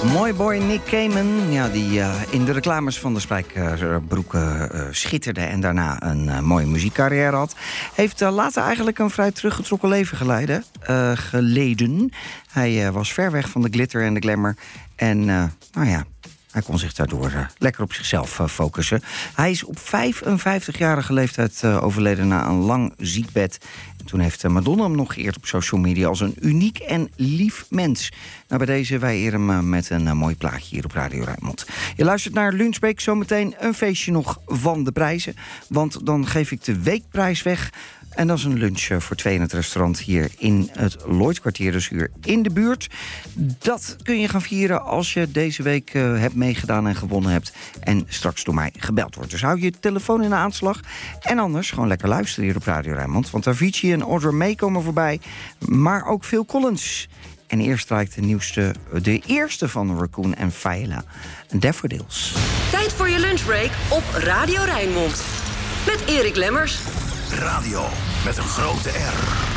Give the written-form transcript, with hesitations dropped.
Mooi boy Nick Cayman, ja, die in de reclames van de spijkerbroeken schitterde en daarna een mooie muziekcarrière had, heeft later eigenlijk een vrij teruggetrokken leven geleden. Hij was ver weg van de glitter en de glamour en nou ja, hij kon zich daardoor lekker op zichzelf focussen. Hij is op 55-jarige leeftijd overleden na een lang ziekbed. En toen heeft Madonna hem nog geëerd op social media als een uniek en lief mens. Nou, bij deze, wij eren hem met een mooi plaatje hier op Radio Rijnmond. Je luistert naar Lunchbreak, zometeen een feestje nog van de prijzen. Want dan geef ik de weekprijs weg. En dat is een lunch voor 2 in het restaurant hier in het Lloydkwartier, dus hier in de buurt. Dat kun je gaan vieren als je deze week hebt meegedaan en gewonnen hebt en straks door mij gebeld wordt. Dus hou je telefoon in de aanslag en anders gewoon lekker luisteren hier op Radio Rijnmond. Want Avicii en Audra May komen voorbij, maar ook Phil Collins. En eerst strijkt de eerste van Raccoon en Failla, Daffodils. Tijd voor je lunchbreak op Radio Rijnmond. Met Erik Lemmers. Radio met een grote R.